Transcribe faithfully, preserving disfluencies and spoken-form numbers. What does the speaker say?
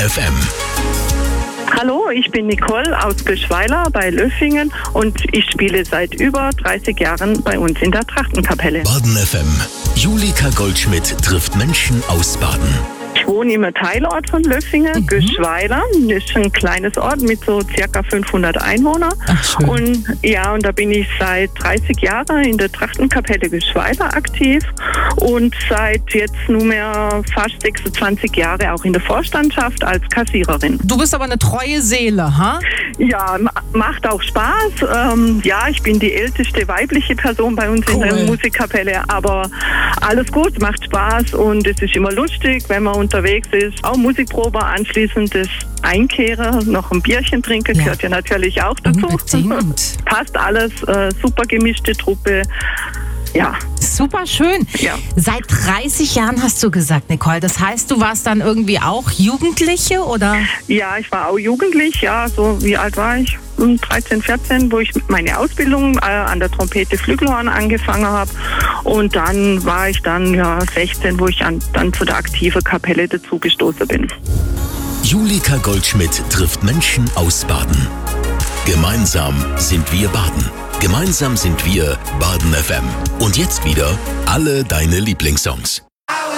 F M. Hallo, ich bin Nicole aus Göschweiler bei Löffingen und ich spiele seit über dreißig Jahren bei uns in der Trachtenkapelle. Baden F M. Julika Goldschmidt trifft Menschen aus Baden. Ich wohne im Teilort von Löffingen, Mhm. Göschweiler. Das ist ein kleines Ort mit so circa fünfhundert Einwohnern. Ach, schön. Und ja, und da bin ich seit dreißig Jahren in der Trachtenkapelle Göschweiler aktiv und seit jetzt nunmehr fast sechsundzwanzig Jahre auch in der Vorstandschaft als Kassiererin. Du bist aber eine treue Seele, ha? Ja, ma- macht auch Spaß. Ähm, ja, ich bin die älteste weibliche Person bei uns in Cool. der Musikkapelle, aber alles gut, macht Spaß und es ist immer lustig, wenn man unterwegs ist. Auch Musikprobe anschließend das Einkehren, noch ein Bierchen trinken, Ja. gehört ja natürlich auch dazu. Unbedingt. Passt alles, äh, super gemischte Truppe. Ja, Super schön. Ja. Seit dreißig Jahren hast du gesagt, Nicole. Das heißt, du warst dann irgendwie auch Jugendliche, oder? ja, ich war auch jugendlich, ja, so wie alt war ich? Hm, dreizehn, vierzehn, wo ich meine Ausbildung äh, an der Trompete Flügelhorn angefangen habe. Und dann war ich dann ja sechzehn, wo ich an, dann zu der aktiven Kapelle dazugestoßen bin. Julika Goldschmidt trifft Menschen aus Baden. Gemeinsam sind wir Baden. Gemeinsam sind wir Baden F M. Und jetzt wieder alle deine Lieblingssongs.